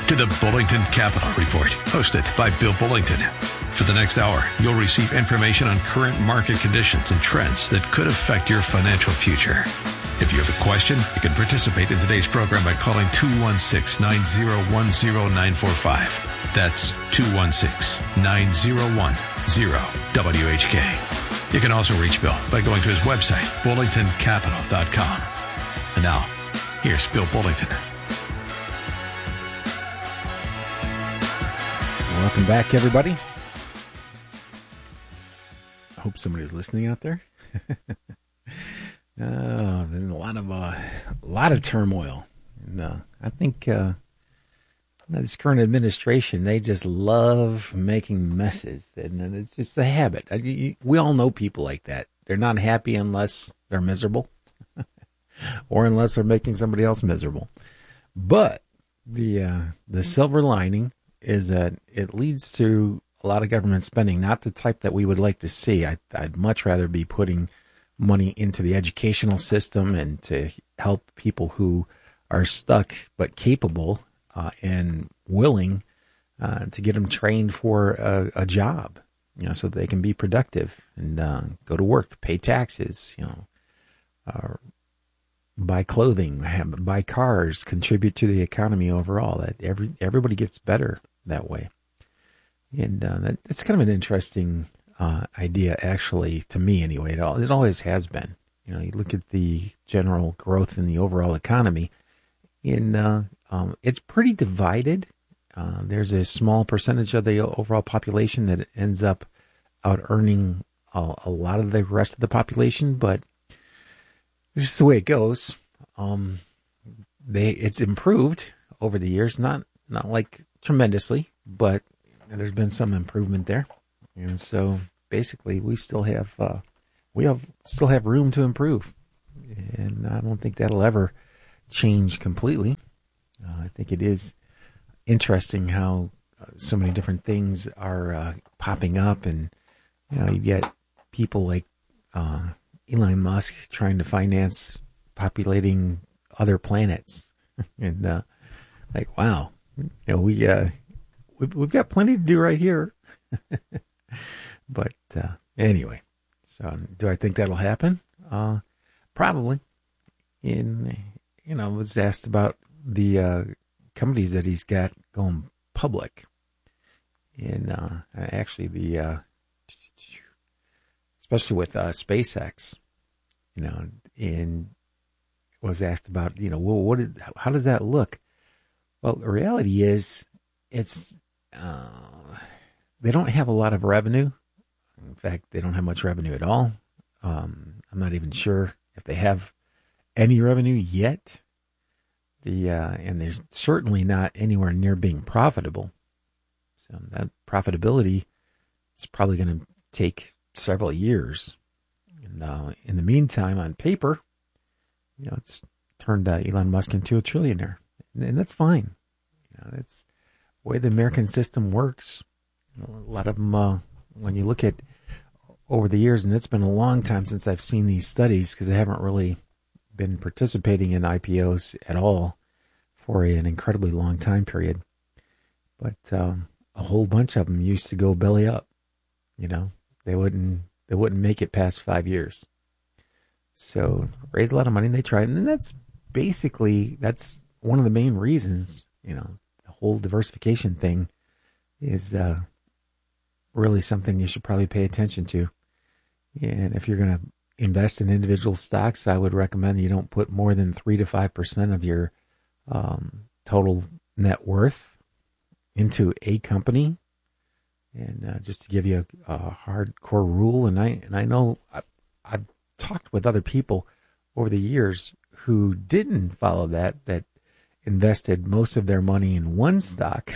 to the Bullington Capital Report, hosted by Bill Bullington. For the next hour, you'll receive information on current market conditions and trends that could affect your financial future. If you have a question, you can participate in today's program by calling 216-901-0945. That's 216-901-0WHK. You can also reach Bill by going to his website, bullingtoncapital.com. And now, here's Bill Bullington. Welcome back, everybody. I hope somebody's listening out there. There's a lot of turmoil. And, I think this current administration, they just love making messes, and it's just a habit. We all know people like that. They're not happy unless they're miserable, or unless they're making somebody else miserable. But the silver lining is that it leads to a lot of government spending, not the type that we would like to see. I'd much rather be putting money into the educational system and to help people who are stuck but capable and willing to get them trained for a job, so that they can be productive and go to work, pay taxes, buy clothing, buy cars, contribute to the economy overall. That everybody gets better that way. And that's kind of an interesting idea, actually, to me anyway. It always has been. You look at the general growth in the overall economy, and it's pretty divided. There's a small percentage of the overall population that ends up out earning a lot of the rest of the population, but this is the way it goes. It's improved over the years, not like tremendously, but there's been some improvement there. And so basically we still have room to improve. And I don't think that'll ever change completely. I think it is interesting how so many different things are popping up, and you get people like Elon Musk trying to finance populating other planets, and wow, we've got plenty to do right here. But anyway, so do I think that'll happen? Probably. I was asked about the companies that he's got going public, and actually especially with SpaceX, and was asked about, how does that look? Well, the reality is, it's they don't have a lot of revenue. In fact, they don't have much revenue at all. I'm not even sure if they have any revenue yet. And they're certainly not anywhere near being profitable. So that profitability is probably going to take several years. And in the meantime, on paper, it's turned Elon Musk into a trillionaire, and that's fine. That's the way the American system works. A lot of them, when you look at over the years, and it's been a long time since I've seen these studies because I haven't really been participating in IPOs at all for an incredibly long time period. But a whole bunch of them used to go belly up. They wouldn't make it past 5 years. So raise a lot of money, and they tried, and then that's one of the main reasons. The whole diversification thing is really something you should probably pay attention to. And if you're going to invest in individual stocks, I would recommend you don't put more than 3 to 5% of your total net worth into a company. And just to give you a hardcore rule, and I know I've talked with other people over the years who didn't follow that invested most of their money in one stock,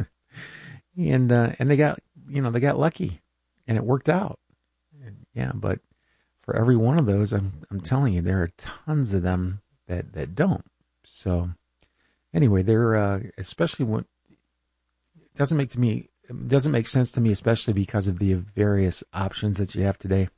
and they got lucky, and it worked out. Yeah, but for every one of those, I'm telling you, there are tons of them that don't. So anyway, they're especially when it doesn't make sense to me, especially because of the various options that you have today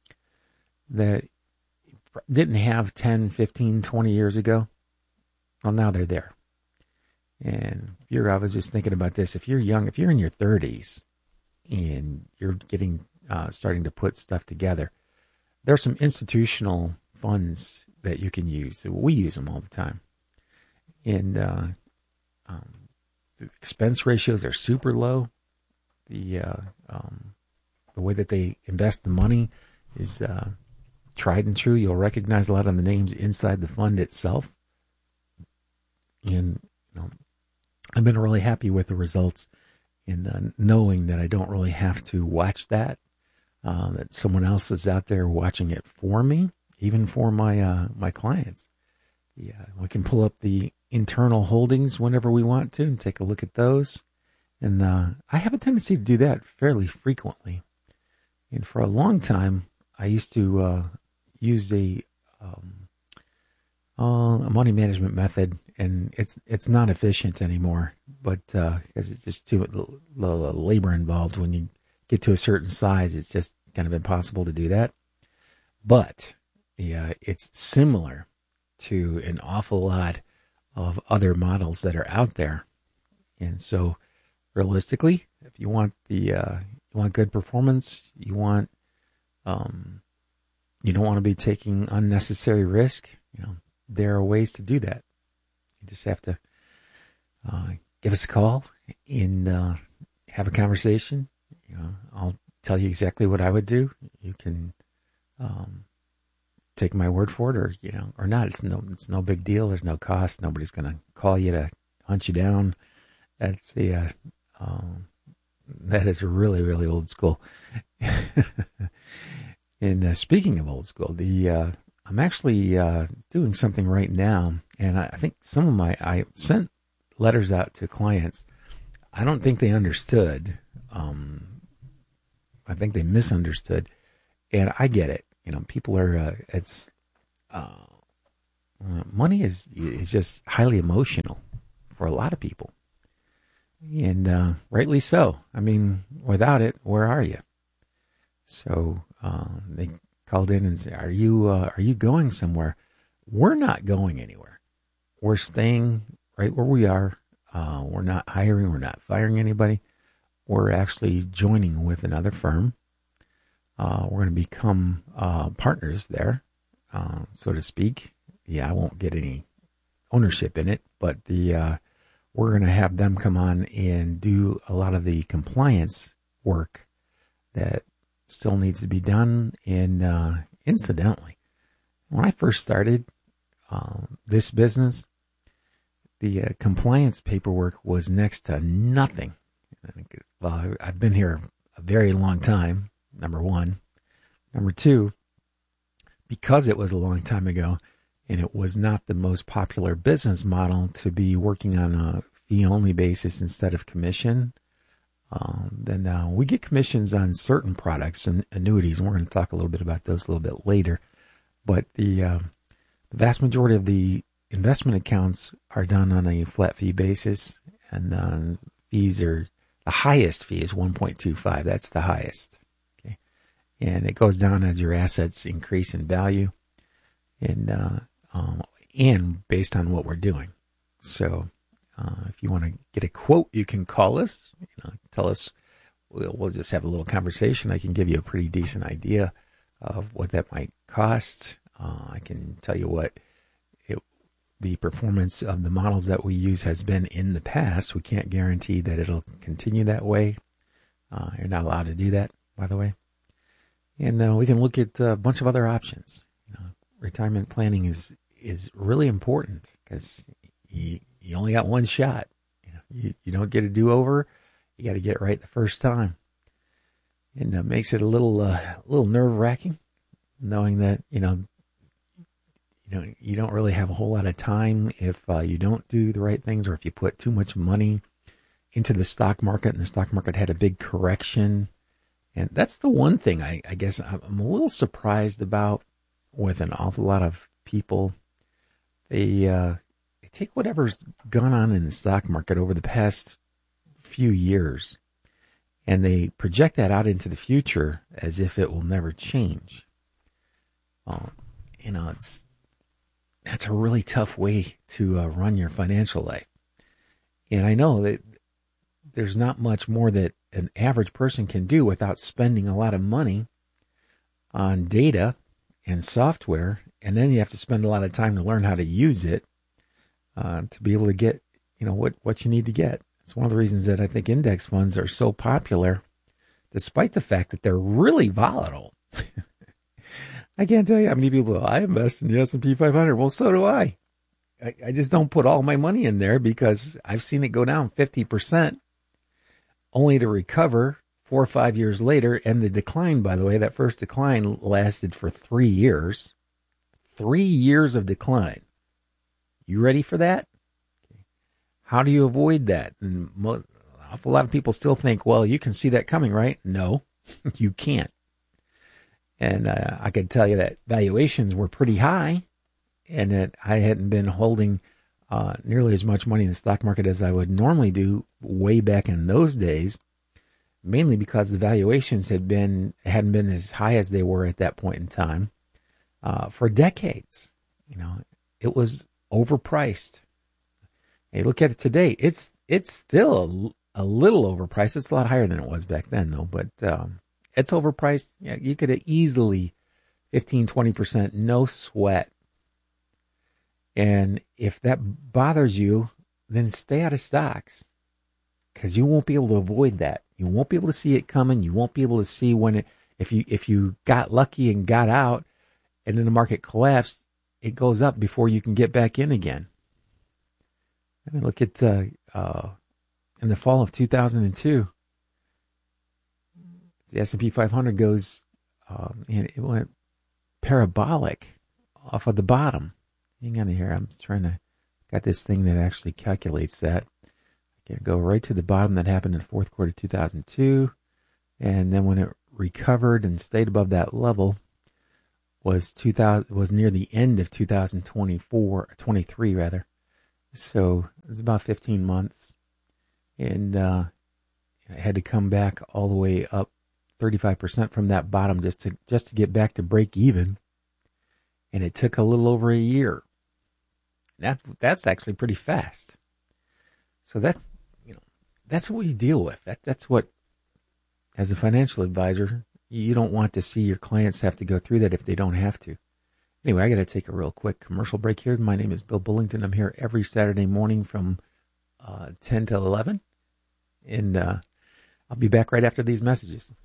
that didn't have 10, 15, 20 years ago. Well, now they're there. And I was just thinking about this. If you're young, if you're in your 30s and you're getting starting to put stuff together, there's some institutional funds that you can use. We use them all the time. And the expense ratios are super low. The way that they invest the money is tried and true. You'll recognize a lot of the names inside the fund itself. And I've been really happy with the results, and knowing that I don't really have to watch that someone else is out there watching it for me, even for my clients. Yeah, we can pull up the internal holdings whenever we want to and take a look at those. And I have a tendency to do that fairly frequently. And for a long time, I used to use a money management method, and it's not efficient anymore. But because it's just too labor involved. When you get to a certain size, it's just kind of impossible to do that. But yeah, it's similar to an awful lot of other models that are out there. And so, realistically, if you want you want good performance, you want you don't want to be taking unnecessary risk. There are ways to do that. You just have to give us a call and have a conversation. I'll tell you exactly what I would do. You can take my word for it, or not. It's no big deal. There's no cost. Nobody's going to call you to hunt you down. That's that is really, really old school. And speaking of old school, I'm actually doing something right now, and I think I sent letters out to clients. I don't think they understood. I think they misunderstood, and I get it. People are. Money is just highly emotional for a lot of people, and rightly so. I mean, without it, where are you? So they called in and said, "Are you going somewhere?" We're not going anywhere. We're staying right where we are. We're not hiring. We're not firing anybody. We're actually joining with another firm. We're going to become partners there, so to speak. Yeah, I won't get any ownership in it, but we're going to have them come on and do a lot of the compliance work that still needs to be done. And incidentally, when I first started this business, the compliance paperwork was next to nothing. Well, I've been here a very long time, number one. Number two, because it was a long time ago and it was not the most popular business model to be working on a fee-only basis instead of commission, then we get commissions on certain products and annuities, and we're going to talk a little bit about those a little bit later. But the vast majority of the investment accounts are done on a flat fee basis, and fees are, the highest fee is 1.25. That's the highest. Okay, and it goes down as your assets increase in value, and based on what we're doing. So if you want to get a quote, you can call us. Tell us. We'll just have a little conversation. I can give you a pretty decent idea of what that might cost. I can tell you what the performance of the models that we use has been in the past. We can't guarantee that it'll continue that way. You're not allowed to do that, by the way. And we can look at a bunch of other options. Retirement planning is really important because you only got one shot. You don't get a do-over. You got to get it right the first time. And it makes it a little nerve-wracking, knowing that you don't really have a whole lot of time if you don't do the right things, or if you put too much money into the stock market and the stock market had a big correction. And that's the one thing I guess I'm a little surprised about with an awful lot of people. They take whatever's gone on in the stock market over the past few years and they project that out into the future as if it will never change. That's a really tough way to run your financial life. And I know that there's not much more that an average person can do without spending a lot of money on data and software. And then you have to spend a lot of time to learn how to use it to be able to get, what you need to get. It's one of the reasons that I think index funds are so popular, despite the fact that they're really volatile. I can't tell you how many people, I invest in the S&P 500. Well, so do I. I just don't put all my money in there because I've seen it go down 50%, only to recover 4 or 5 years later. And the decline, by the way, that first decline lasted for 3 years. 3 years of decline. You ready for that? How do you avoid that? And an awful lot of people still think, well, you can see that coming, right? No, you can't. And I could tell you that valuations were pretty high and that I hadn't been holding nearly as much money in the stock market as I would normally do way back in those days, mainly because the valuations hadn't been as high as they were at that point in time for decades. It was overpriced. Hey, look at it today. It's still a little overpriced. It's a lot higher than it was back then, though. But it's overpriced. Yeah, you could easily 15, 20%, no sweat. And if that bothers you, then stay out of stocks because you won't be able to avoid that. You won't be able to see it coming. You won't be able to see when if you got lucky and got out and then the market collapsed, it goes up before you can get back in again. I mean, look at in the fall of 2002, the S&P 500 goes, and it went parabolic off of the bottom. Hang on here, got this thing that actually calculates that. I can go right to the bottom that happened in the fourth quarter of 2002, and then when it recovered and stayed above that level, was near the end of 23 rather. So it was about 15 months, and I had to come back all the way up 35% from that bottom just to get back to break even, and it took a little over a year. That's actually pretty fast. So that's what we deal with. That's what, as a financial advisor, you don't want to see your clients have to go through that if they don't have to. Anyway, I got to take a real quick commercial break here. My name is Bill Bullington. I'm here every Saturday morning from 10 to 11. And I'll be back right after these messages.